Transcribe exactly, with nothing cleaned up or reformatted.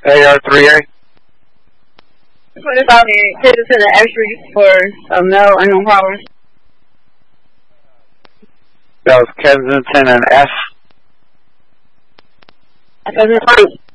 A R three A. twenty-five citizens and extra for um, no unknown callers. That was Kensington and F. That's